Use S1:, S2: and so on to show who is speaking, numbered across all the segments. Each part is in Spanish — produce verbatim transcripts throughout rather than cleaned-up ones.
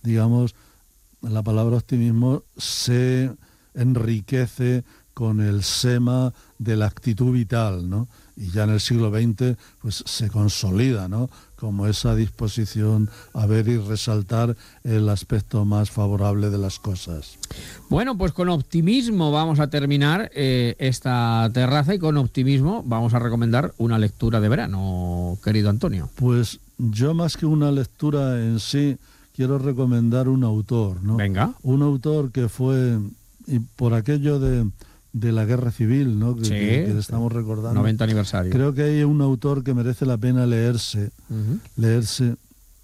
S1: digamos, la palabra optimismo se enriquece con el sema de la actitud vital, ¿no? Y ya en el siglo veinte pues se consolida, ¿no?, como esa disposición a ver y resaltar el aspecto más favorable de las cosas.
S2: Bueno, pues con optimismo vamos a terminar eh, esta terraza y con optimismo vamos a recomendar una lectura de verano, querido Antonio.
S1: Pues yo, más que una lectura en sí, quiero recomendar un autor, ¿no?
S2: Venga.
S1: Un autor que fue, y por aquello de, de la guerra civil, ¿no?, que,
S2: Sí,
S1: que, que estamos recordando.
S2: noventa aniversario.
S1: Creo que hay un autor que merece la pena leerse, uh-huh. leerse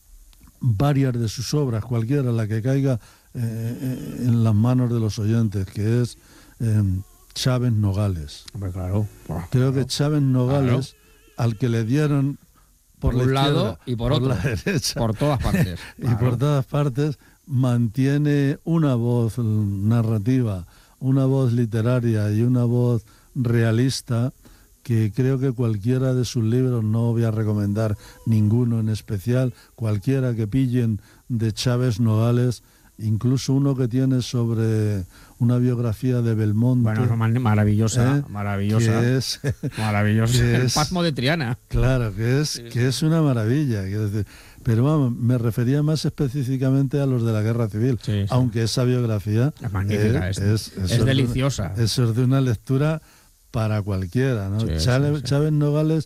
S1: varias de sus obras, cualquiera, la que caiga eh, en las manos de los oyentes, que es eh, Chávez Nogales.
S2: Hombre, claro.
S1: Creo
S2: claro.
S1: que Chávez Nogales, claro, al que le dieron por,
S2: por un
S1: la
S2: lado y por, por otro,
S1: la derecha,
S2: por todas partes.
S1: y
S2: claro.
S1: por todas partes, mantiene una voz narrativa, una voz literaria y una voz realista que creo que cualquiera de sus libros, no voy a recomendar ninguno en especial, cualquiera que pillen de Chávez Nogales, incluso uno que tiene sobre una biografía de Belmonte.
S2: Bueno, maravillosa,
S1: ¿eh?
S2: maravillosa.
S1: Que es,
S2: maravillosa.
S1: Que
S2: el
S1: es,
S2: Pasmo de Triana.
S1: Claro, que es, sí, que es una maravilla. Quiero decir, pero vamos, me refería más específicamente a los de la Guerra Civil, sí, sí. aunque esa biografía
S2: es magnífica,
S1: es,
S2: es,
S1: es,
S2: es,
S1: es
S2: deliciosa.
S1: De, eso es de una lectura para cualquiera, ¿no?
S2: Sí,
S1: Chávez,
S2: sí, sí.
S1: Chávez Nogales,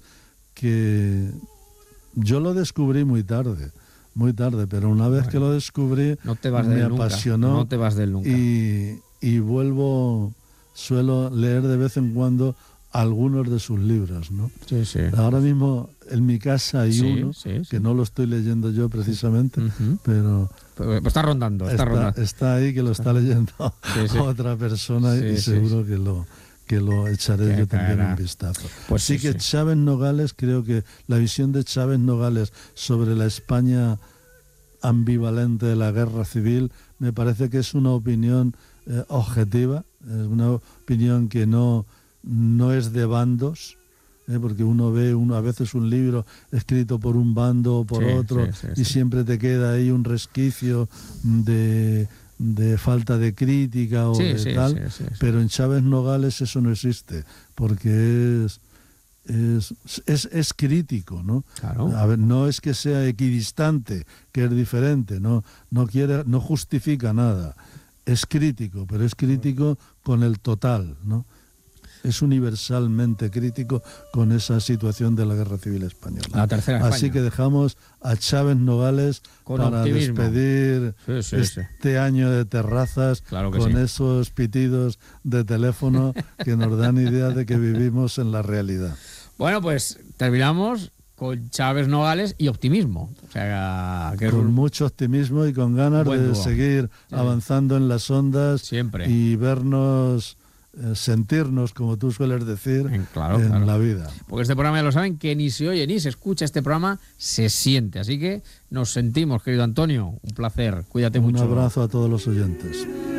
S1: que yo lo descubrí muy tarde, muy tarde, pero una vez bueno, que lo descubrí
S2: no te vas
S1: me
S2: de
S1: apasionó.
S2: Nunca. No te vas de él nunca.
S1: Y, y vuelvo, suelo leer de vez en cuando algunos de sus libros, ¿no?
S2: Sí, sí.
S1: Ahora mismo en mi casa hay
S2: sí,
S1: uno,
S2: sí, sí.
S1: que no lo estoy leyendo yo precisamente, uh-huh. pero...
S2: Pero está rondando, está,
S1: está,
S2: rondando.
S1: está ahí, que lo está leyendo
S2: sí, sí.
S1: otra persona
S2: sí,
S1: y
S2: sí,
S1: seguro
S2: sí.
S1: que lo... que lo echaré
S2: que
S1: yo también
S2: caerá.
S1: un vistazo.
S2: Pues
S1: Así
S2: sí,
S1: que
S2: sí.
S1: Chávez Nogales, creo que la visión de Chávez Nogales sobre la España ambivalente de la guerra civil, me parece que es una opinión eh, objetiva, es una opinión que no, no es de bandos, eh, porque uno ve uno, a veces un libro escrito por un bando o por
S2: sí,
S1: otro,
S2: sí, sí,
S1: y
S2: sí.
S1: siempre te queda ahí un resquicio de... de falta de crítica o
S2: sí,
S1: de
S2: sí,
S1: tal,
S2: sí, sí, sí.
S1: pero en Chávez Nogales eso no existe, porque es es, es, es crítico, ¿no?
S2: Claro.
S1: A ver, no es que sea equidistante, que es diferente, no, no quiere, no justifica nada, es crítico, pero es crítico con el total, ¿no? Es universalmente crítico con esa situación de la Guerra Civil Española.
S2: La tercera España.
S1: Así que dejamos a Chávez Nogales
S2: con
S1: para
S2: optimismo.
S1: despedir
S2: sí, sí,
S1: este
S2: sí.
S1: año de terrazas,
S2: claro que
S1: con
S2: sí.
S1: esos pitidos de teléfono que nos dan idea de que vivimos en la realidad.
S2: Bueno, pues terminamos con Chávez Nogales y optimismo. O sea, que
S1: con
S2: es un...
S1: mucho optimismo y con ganas
S2: Buen
S1: de
S2: dúo.
S1: seguir
S2: sí.
S1: avanzando en las ondas.
S2: Siempre.
S1: Y vernos... sentirnos, como tú sueles decir,
S2: en, claro,
S1: en
S2: claro.
S1: la vida.
S2: Porque este programa, ya lo saben, que ni se oye ni se escucha, este programa se siente. Así que nos sentimos, querido Antonio. Un placer. Cuídate
S1: Un
S2: mucho.
S1: Un abrazo a todos los oyentes.